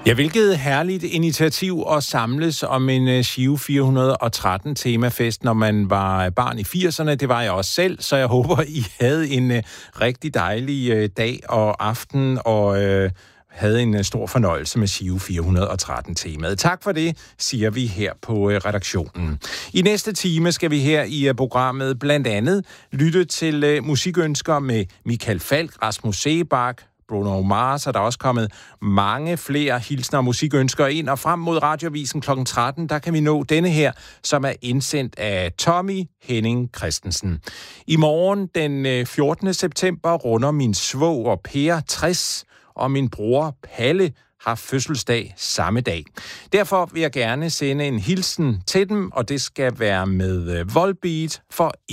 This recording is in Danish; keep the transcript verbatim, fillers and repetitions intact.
Ja, hvilket herligt initiativ at samles om en Giro fire hundrede og tretten temafest, når man var barn i firserne. Det var jeg også selv, så jeg håber, I havde en uh, rigtig dejlig uh, dag og aften, og uh, havde en uh, stor fornøjelse med Giro fire hundrede og tretten-temaet. Tak for det, siger vi her på uh, redaktionen. I næste time skal vi her i uh, programmet blandt andet lytte til uh, musikønsker med Michael Falch, Rasmus Seebach, Bruno Mars, er der også kommet mange flere hilsner og musikønsker ind, og frem mod Radioavisen klokken tretten, der kan vi nå denne her, som er indsendt af Tommy Henning Christensen. I morgen den fjortende september runder min svoger Per tres, og min bror Palle har fødselsdag samme dag. Derfor vil jeg gerne sende en hilsen til dem, og det skal være med Volbeat for